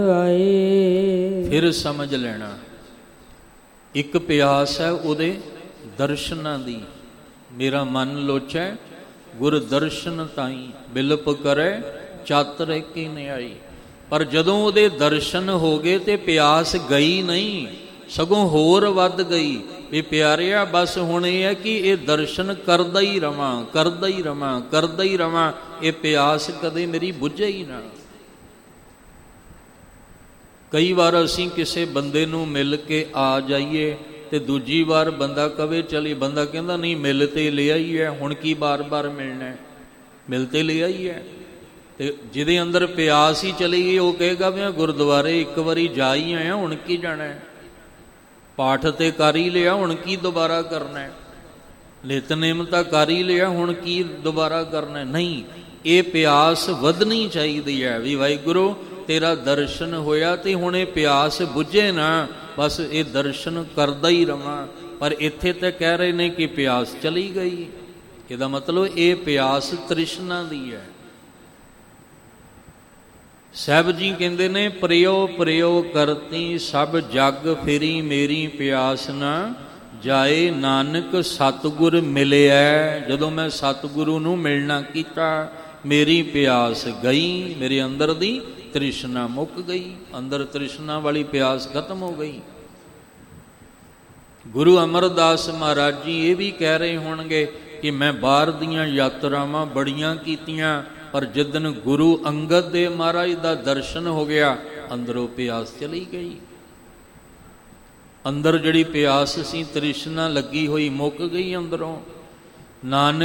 ਆਏ। ਫਿਰ ਸਮਝ ਲੈਣਾ, ਇੱਕ ਪਿਆਸ ਹੈ ਉਹਦੇ ਦਰਸ਼ਨਾਂ ਦੀ। ਮੇਰਾ ਮਨ ਲੋਚੈ ਗੁਰ ਦਰਸ਼ਨ ਤਾਈ, ਬਿਲਪ ਕਰੇ ਚਾਤਰ ਕੀ ਨਿਆਈ। ਪਰ ਜਦੋਂ ਉਹਦੇ ਦਰਸ਼ਨ ਹੋ ਗਏ ਤੇ ਪਿਆਸ ਗਈ ਨਹੀਂ, ਸਗੋਂ ਹੋਰ ਵੱਧ ਗਈ। ਵੀ ਪਿਆਰਿਆ ਬਸ ਹੁਣ ਇਹ ਹੈ ਕਿ ਇਹ ਦਰਸ਼ਨ ਕਰਦਾ ਹੀ ਰਵਾਂ, ਕਰਦਾ ਹੀ ਰਵਾਂ, ਕਰਦਾ ਹੀ ਰਵਾਂ, ਇਹ ਪਿਆਸ ਕਦੇ ਮੇਰੀ ਬੁਝੇ ਹੀ ਨਾ। ਕਈ ਵਾਰ ਅਸੀਂ ਕਿਸੇ ਬੰਦੇ ਨੂੰ ਮਿਲ ਕੇ ਆ ਜਾਈਏ ਤੇ ਦੂਜੀ ਵਾਰ ਬੰਦਾ ਕਵੇ ਚਲੀ, ਬੰਦਾ ਕਹਿੰਦਾ ਨਹੀਂ ਮਿਲ ਤੇ ਲਿਆ ਹੀ ਹੈ, ਹੁਣ ਕੀ ਬਾਰ-ਬਾਰ ਮਿਲਣਾ, ਮਿਲ ਤੇ ਲਿਆ ਹੀ ਹੈ। ਤੇ ਜਿਹਦੇ ਅੰਦਰ ਪਿਆਸ ਹੀ ਚਲੀ ਗਈ ਉਹ ਕਹੇਗਾ ਵੀ ਗੁਰਦੁਆਰੇ ਇੱਕ ਵਾਰੀ ਜਾ ਹੀ ਆਇਆ, ਹੁਣ ਕੀ ਜਾਣਾ ਹੈ, ਪਾਠ ਤੇ ਕਰ ਹੀ ਲਿਆ, ਹੁਣ ਕੀ ਦੁਬਾਰਾ ਕਰਨਾ ਹੈ, ਨਿਤਨੇਮ ਤਾਂ ਕਰ ਹੀ ਲਿਆ, ਹੁਣ ਕੀ ਦੁਬਾਰਾ ਕਰਨਾ। ਨਹੀਂ, ਇਹ ਪਿਆਸ ਵਧਣੀ ਚਾਹੀਦੀ ਹੈ ਵੀ ਵਾਹਿਗੁਰੂ ਤੇਰਾ ਦਰਸ਼ਨ ਹੋਇਆ ਤੇ ਹੁਣ ਇਹ ਪਿਆਸ ਬੁਝੇ ਨਾ, ਬਸ ਇਹ ਦਰਸ਼ਨ ਕਰਦਾ ਹੀ ਰਵਾਂ। ਪਰ ਇੱਥੇ ਤਾਂ ਕਹਿ ਰਹੇ ਨੇ ਕਿ ਪਿਆਸ ਚਲੀ ਗਈ, ਇਹਦਾ ਮਤਲਬ ਇਹ ਪਿਆਸ ਤ੍ਰਿਸ਼ਨਾ ਦੀ ਹੈ। ਸਾਹਿਬ ਜੀ ਕਹਿੰਦੇ ਨੇ ਪ੍ਰਿਓ ਪ੍ਰਿਓ ਕਰਤੀ ਸਭ ਜਗ ਫਿਰੀ, ਮੇਰੀ ਪਿਆਸ ਨਾ ਜਾਏ, ਨਾਨਕ ਸਤਿਗੁਰ ਮਿਲਿਆ। ਜਦੋਂ ਮੈਂ ਸਤਿਗੁਰੂ ਨੂੰ ਮਿਲਣਾ ਕੀਤਾ ਮੇਰੀ ਪਿਆਸ ਗਈ, ਮੇਰੇ ਅੰਦਰ ਦੀ ਤ੍ਰਿਸ਼ਨਾ ਮੁੱਕ ਗਈ, ਅੰਦਰ ਤ੍ਰਿਸ਼ਨਾ ਵਾਲੀ ਪਿਆਸ ਖਤਮ ਹੋ ਗਈ। ਗੁਰੂ ਅਮਰਦਾਸ ਮਹਾਰਾਜ ਜੀ ਇਹ ਵੀ ਕਹਿ ਰਹੇ ਹੋਣਗੇ ਕਿ ਮੈਂ ਬਾਹਰ ਦੀਆਂ ਯਾਤਰਾਵਾਂ ਬੜੀਆਂ ਕੀਤੀਆਂ, ਪਰ ਜਿੱਦਣ ਗੁਰੂ ਅੰਗਦ ਦੇ ਮਹਾਰਾਜ ਦਾ ਦਰਸ਼ਨ ਹੋ ਗਿਆ ਅੰਦਰੋਂ ਪਿਆਸ ਚਲੀ ਗਈ। ਅੰਦਰ ਜਿਹੜੀ ਪਿਆਸ ਸੀ ਤ੍ਰਿਸ਼ਨਾ ਲੱਗੀ ਹੋਈ ਮੁੱਕ ਗਈ ਅੰਦਰੋਂ। ਨਾਨਕ